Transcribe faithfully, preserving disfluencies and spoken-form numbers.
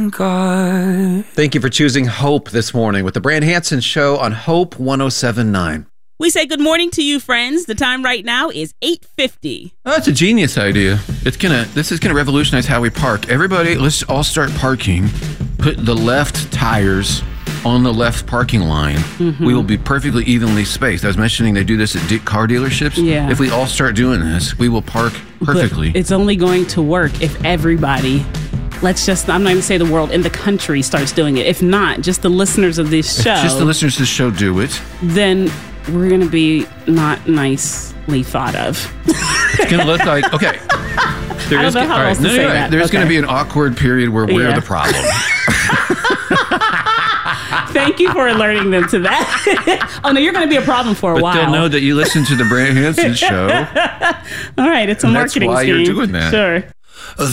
on God. Thank you for choosing Hope this morning with the Brand Hansen Show on Hope one oh seven point nine. We say good morning to you, friends. The time right now is eight fifty. Oh, that's a genius idea. It's gonna. This is gonna revolutionize how we park. Everybody, let's all start parking. Put the left tires on the left parking line. Mm-hmm. We will be perfectly evenly spaced. I was mentioning they do this at de- car dealerships. Yeah. If we all start doing this, we will park perfectly. But it's only going to work if everybody, let's just, I'm not going to say the world, in the country starts doing it. If not, just the listeners of this show. If just the listeners of this show do it. Then we're going to be not nicely thought of. It's going to look like, okay. There I is, don't know how right, else to no, say no, that. There's Okay. going to be an awkward period where we're Yeah. the problem. Thank you for alerting them to that. Oh, no, you're going to be a problem for a but while. But they'll know that you listen to the Brand Hansen Show. All right, it's a and marketing that's why scheme. you're doing that. Sure.